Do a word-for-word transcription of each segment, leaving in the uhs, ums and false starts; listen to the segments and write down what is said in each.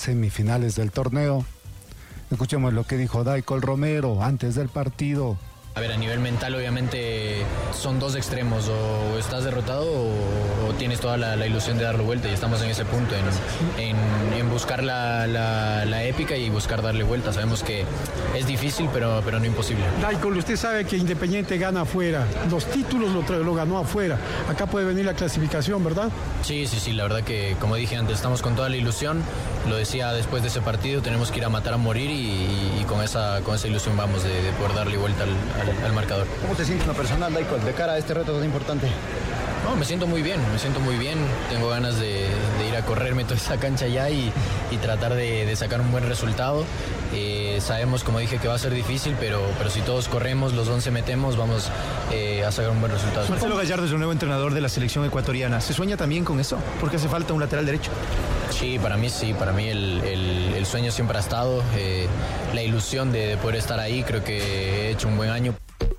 Semifinales del torneo. Escuchemos lo que dijo Daicol Romero antes del partido. A ver, a nivel mental obviamente son dos extremos, o estás derrotado o, o tienes toda la, la ilusión de darle vuelta, y estamos en ese punto, en, en, en buscar la, la, la épica y buscar darle vuelta. Sabemos que es difícil, pero, pero no imposible. Daicol, usted sabe que Independiente gana afuera, los títulos lo, lo ganó afuera, acá puede venir la clasificación, ¿verdad? Sí, sí, sí, la verdad que, como dije antes, estamos con toda la ilusión, lo decía después de ese partido, tenemos que ir a matar a morir y, y, y con, esa, con esa ilusión vamos de, de poder darle vuelta al, al, al marcador. ¿Cómo te sientes en lo personal, Daicol, de cara a este reto tan importante? No, me siento muy bien, me siento muy bien, tengo ganas de, de ir a correrme toda esa cancha ya y, y tratar de, de sacar un buen resultado. Eh, sabemos, como dije, que va a ser difícil, pero, pero si todos corremos, los once metemos, vamos eh, a sacar un buen resultado. Marcelo Gallardo es el nuevo entrenador de la selección ecuatoriana. ¿Se sueña también con eso? Porque hace falta un lateral derecho. Sí, para mí sí, para mí el, el, el sueño siempre ha estado, eh, la ilusión de, de poder estar ahí, creo que he hecho un buen año.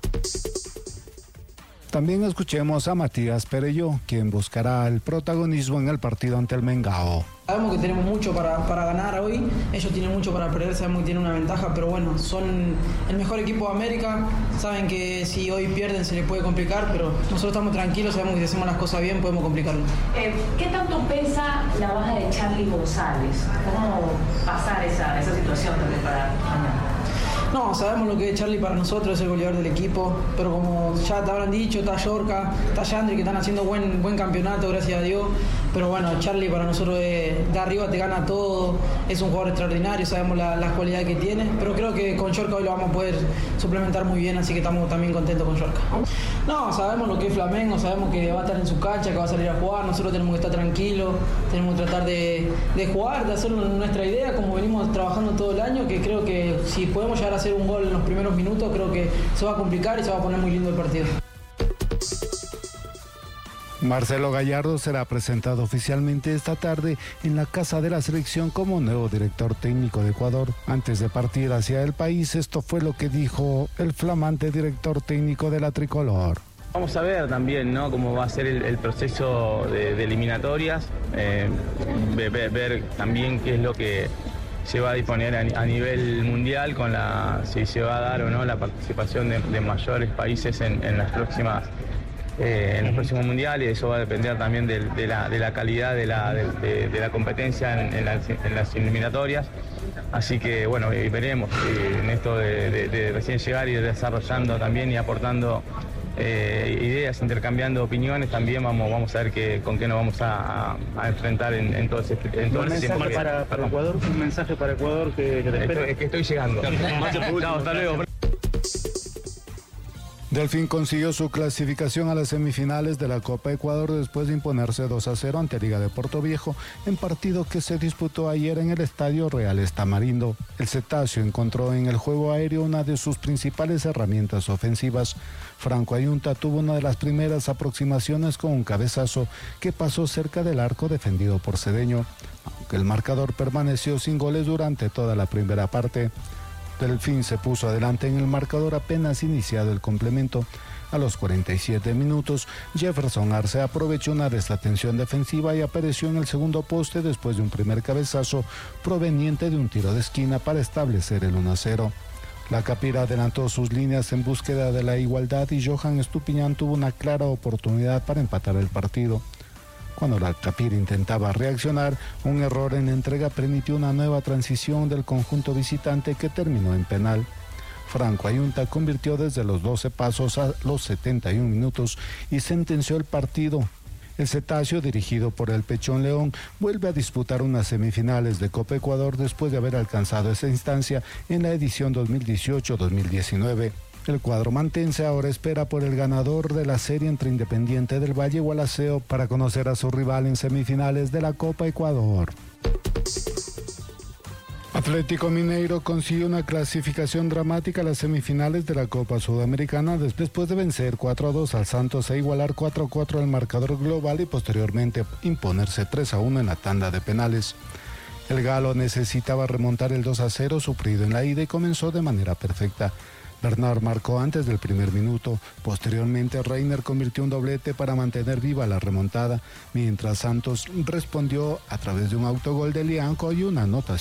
También escuchemos a Matías Perello, quien buscará el protagonismo en el partido ante el Mengao. Sabemos que tenemos mucho para, para ganar hoy, ellos tienen mucho para perder, sabemos que tienen una ventaja, pero bueno, son el mejor equipo de América, saben que si hoy pierden se les puede complicar, pero nosotros estamos tranquilos, sabemos que si hacemos las cosas bien podemos complicarlo. Eh, ¿Qué tanto pesa la baja de Charly González? ¿Cómo pasar esa, esa situación también para mañana? No, sabemos lo que es Charly para nosotros, es el goleador del equipo, pero como ya te habrán dicho, está Yorka, está Yandri, que están haciendo buen, buen campeonato, gracias a Dios, pero bueno, Charly para nosotros es, de arriba te gana todo, es un jugador extraordinario, sabemos la, las cualidades que tiene, pero creo que con Yorka hoy lo vamos a poder suplementar muy bien, así que estamos también contentos con Yorka. No, sabemos lo que es Flamengo, sabemos que va a estar en su cancha, que va a salir a jugar, nosotros tenemos que estar tranquilos, tenemos que tratar de, de jugar, de hacer nuestra idea, como venimos trabajando todo el año, que creo que si podemos llegar a hacer un gol en los primeros minutos, creo que se va a complicar y se va a poner muy lindo el partido. Marcelo Gallardo será presentado oficialmente esta tarde en la casa de la selección como nuevo director técnico de Ecuador. Antes de partir hacia el país, esto fue lo que dijo el flamante director técnico de la tricolor. Vamos a ver también, ¿no?, cómo va a ser el, el proceso de, de eliminatorias, eh, ver, ver también qué es lo que se va a disponer a, a nivel mundial, con la si se va a dar o no la participación de, de mayores países en, en las próximas eh, en los próximos mundiales. Eso va a depender también de, de, la, de la calidad de la, de, de, de la competencia en, en, las, en las eliminatorias. Así que bueno, veremos eh, en esto de, de, de recién llegar y desarrollando también y aportando Eh, ideas, intercambiando opiniones, también vamos, vamos a ver que, con qué nos vamos a, a, a enfrentar en, en todo ese tiempo. ¿Un mensaje para, para Ecuador? ¿Un mensaje para Ecuador que, que te espera? Es que estoy llegando. No, hasta luego. Delfín consiguió su clasificación a las semifinales de la Copa Ecuador después de imponerse dos a cero ante Liga de Portoviejo en partido que se disputó ayer en el Estadio Reales Tamarindo. El cetáceo encontró en el juego aéreo una de sus principales herramientas ofensivas. Franco Ayunta tuvo una de las primeras aproximaciones con un cabezazo que pasó cerca del arco defendido por Cedeño, aunque el marcador permaneció sin goles durante toda la primera parte. Delfín se puso adelante en el marcador apenas iniciado el complemento. A los cuarenta y siete minutos, Jefferson Arce aprovechó una desatención defensiva y apareció en el segundo poste después de un primer cabezazo proveniente de un tiro de esquina para establecer el uno a cero. La Capira adelantó sus líneas en búsqueda de la igualdad y Johan Estupiñán tuvo una clara oportunidad para empatar el partido. Cuando la Capira intentaba reaccionar, un error en la entrega permitió una nueva transición del conjunto visitante que terminó en penal. Franco Ayunta convirtió desde los doce pasos a los setenta y un minutos y sentenció el partido. El cetáceo, dirigido por el Pechón León, vuelve a disputar unas semifinales de Copa Ecuador después de haber alcanzado esa instancia en la edición dos mil dieciocho dos mil diecinueve. El cuadro mantense ahora espera por el ganador de la serie entre Independiente del Valle y Gualaceo para conocer a su rival en semifinales de la Copa Ecuador. Atlético Mineiro consiguió una clasificación dramática a las semifinales de la Copa Sudamericana después de vencer cuatro a dos al Santos e igualar cuatro a cuatro al marcador global y posteriormente imponerse tres a uno en la tanda de penales. El galo necesitaba remontar el dos a cero sufrido en la ida y comenzó de manera perfecta. Bernard marcó antes del primer minuto. Posteriormente, Reiner convirtió un doblete para mantener viva la remontada, mientras Santos respondió a través de un autogol de Lianco y una anotación